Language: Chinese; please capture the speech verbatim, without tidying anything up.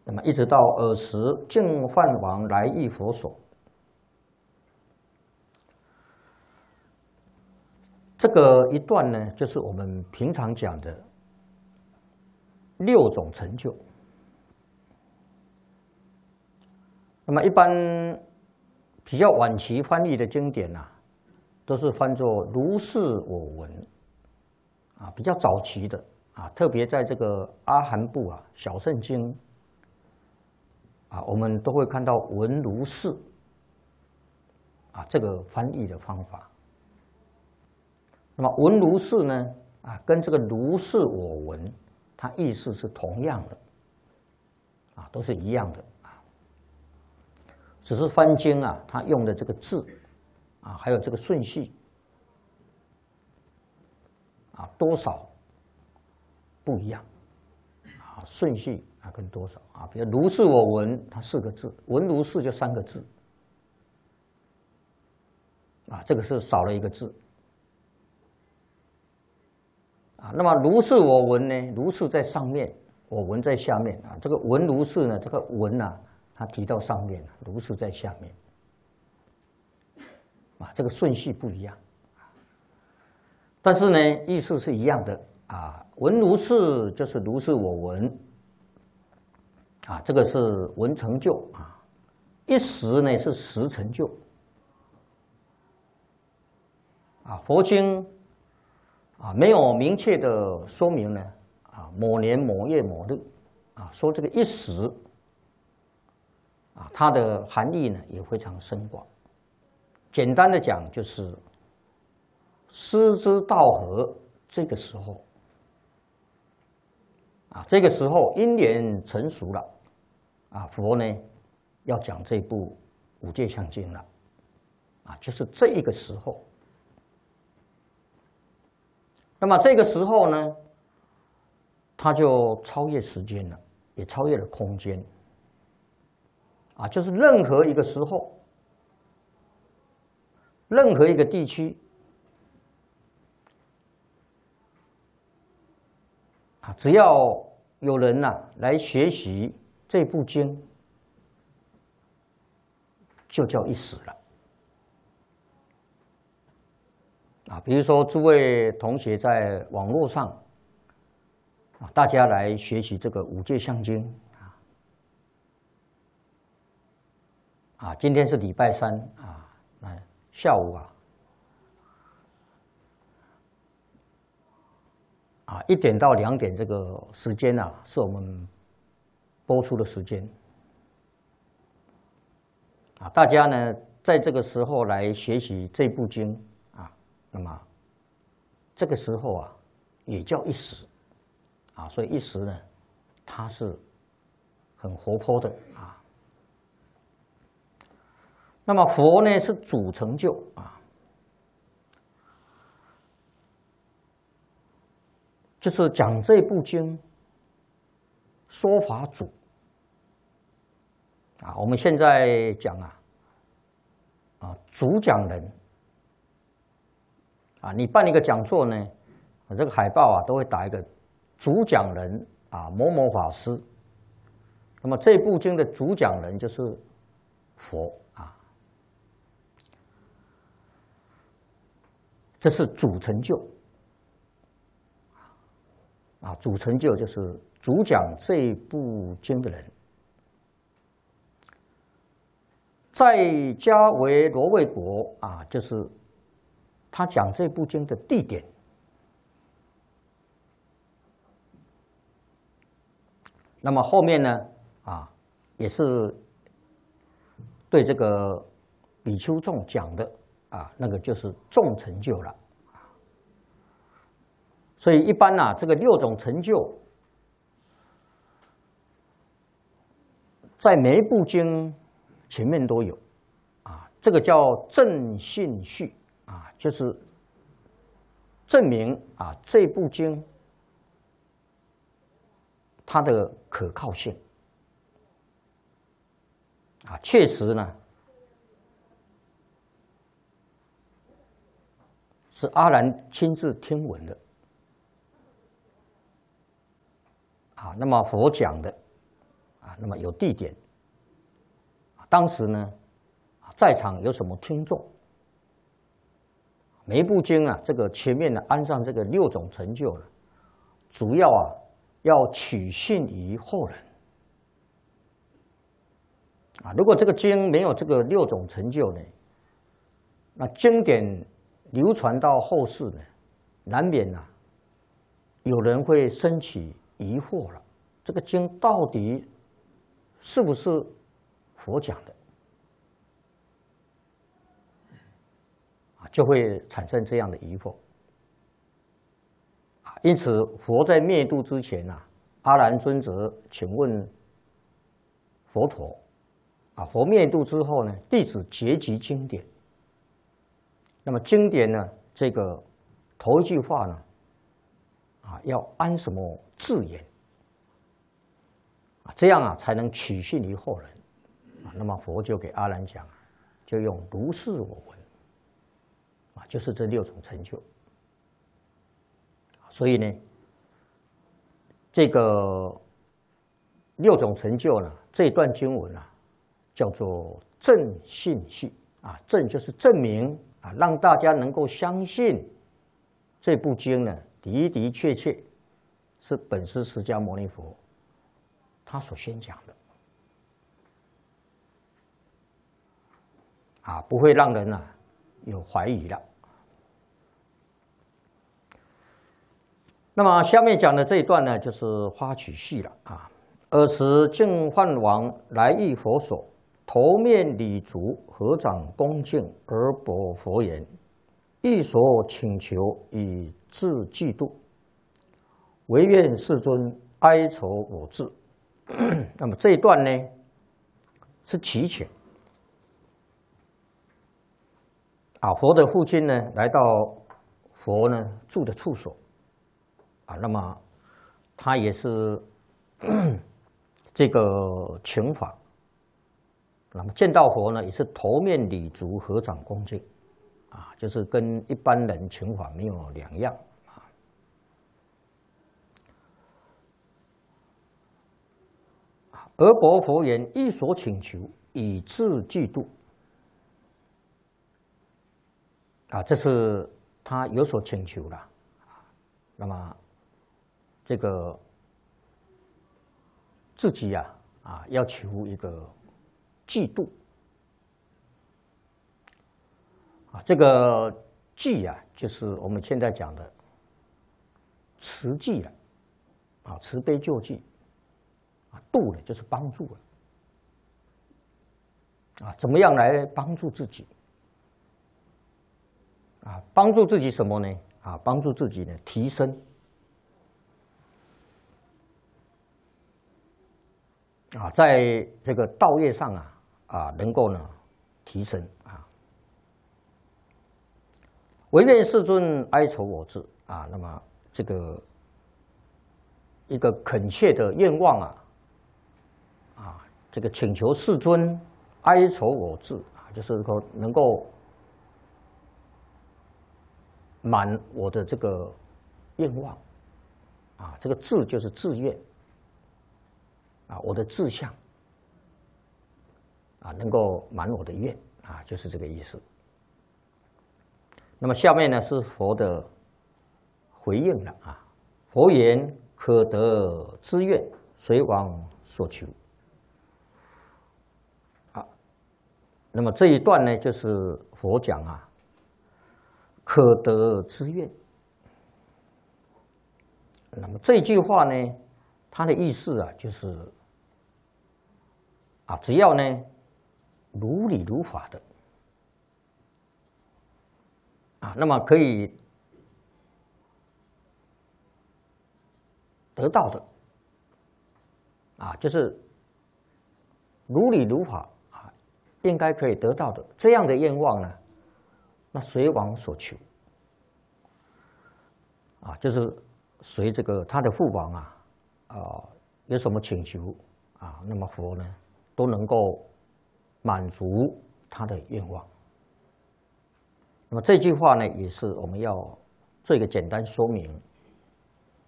那么一直到尔时净饭王来诣佛所，这个一段呢，就是我们平常讲的六种成就。那么一般比较晚期翻译的经典啊，都是翻作如是我闻啊，比较早期的啊，特别在这个阿含部啊、小乘经啊，我们都会看到闻如是啊这个翻译的方法。那么闻如是呢啊，跟这个如是我闻，它意思是同样的啊，都是一样的。只是翻经啊，它用的这个字啊，还有这个顺序啊，多少不一样啊，顺序啊跟多少啊，比如如是我闻，它四个字，闻如是就三个字啊，这个是少了一个字啊。那么如是我闻呢，如是在上面，我闻在下面啊。这个闻如是呢，这个闻啊。他提到上面，如是在下面，啊，这个顺序不一样，但是呢，意思是一样的啊。闻如是就是如是我闻，啊，这个是闻成就啊。一时呢是时成就，啊，佛经啊没有明确的说明呢，啊，某年某月某日，啊，说这个一时。啊，它的含义呢也非常深广。简单的讲，就是师之道合这个时候，啊，这个时候因缘成熟了，啊，佛呢要讲这部《五戒相经》了，啊，就是这一个时候。那么这个时候呢，它就超越时间了，也超越了空间。啊，就是任何一个时候，任何一个地区，啊，只要有人呐、啊、来学习这部经，就叫一时了。啊，比如说诸位同学在网络上，啊，大家来学习这个五戒相经。啊，今天是礼拜三啊，那下午啊，啊一点到两点这个时间啊，是我们播出的时间。啊，大家呢在这个时候来学习这部经啊，那么这个时候啊，也叫一时啊，所以一时呢，它是很活泼的啊。那么佛呢是主成就啊，就是讲这部经说法主啊。我们现在讲啊，啊主讲人啊，你办一个讲座呢，这个海报啊都会打一个主讲人啊某某法师。那么这部经的主讲人就是佛啊。这是主成就，啊，主成就就是主讲这部经的人。在家为罗卫国啊，就是他讲这部经的地点。那么后面呢，啊，也是对这个比丘众讲的。啊，那个就是众成就了，所以一般呐、啊，这个六种成就，在每一部经前面都有，啊，这个叫正信序啊，就是证明啊这部经它的可靠性，啊，确实呢。是阿难亲自听闻的，啊，那么佛讲的，啊， 那么有地点，当时呢，在场有什么听众？每一部经啊，这个前面呢安上这个六种成就了，主要啊要取信于后人啊。如果这个经没有这个六种成就呢，那经典流传到后世呢，难免啊有人会升起疑惑了：这个经到底是不是佛讲的？就会产生这样的疑惑啊。因此，佛在灭度之前啊，阿难尊者请问佛陀啊，佛灭度之后呢，弟子结集经典。那么经典呢，这个头一句话呢，啊，要安什么字眼啊？这样啊，才能取信于后人啊。那么佛就给阿难讲，就用如是我闻。就是这六种成就，所以呢，这个六种成就呢，这一段经文啊，叫做证信序啊，证就是证明啊，让大家能够相信这部经呢，的的确确是本师释迦牟尼佛他所宣讲的啊，不会让人啊有怀疑了。那么下面讲的这一段呢，就是花曲序了啊。尔时净饭王来诣佛所，头面礼足，合掌恭敬，而薄佛言：欲所请求，以自嫉妒。唯愿世尊哀愁我智。那么这一段呢，是祈请啊，佛的父亲呢，来到佛呢住的处所。啊，那么他也是这个请法，那么见到佛呢，也是头面礼足，合掌恭敬，啊，就是跟一般人请法没有两样啊。而薄佛言：欲所请求，以自嫉妒。啊，这是他有所请求了啊，那么。这个自己呀啊，要求一个嫉妒啊，这个济啊，就是我们现在讲的慈济了啊，慈悲救济啊，度呢就是帮助了啊，怎么样来帮助自己啊？帮助自己什么呢？啊，帮助自己呢提升。啊，在这个道业上啊，啊，能够呢提升啊。唯愿世尊哀愁我智啊，那么这个一个恳切的愿望啊，啊，这个请求世尊哀愁我智啊，就是说能够满我的这个愿望啊，这个志就是志愿。啊，我的志向啊，能够满我的愿啊，就是这个意思。那么下面呢是佛的回应了啊。佛言：可得之愿，随往所求。啊，那么这一段呢，就是佛讲啊，可得之愿。那么这句话呢，它的意思啊，就是。啊，只要呢如理如法的啊，那么可以得到的啊，就是如理如法啊，应该可以得到的这样的愿望呢，那随往所求啊，就是随这个他的父王啊啊有什么请求啊，那么佛呢？都能够满足他的愿望。那么这句话呢，也是我们要做一个简单说明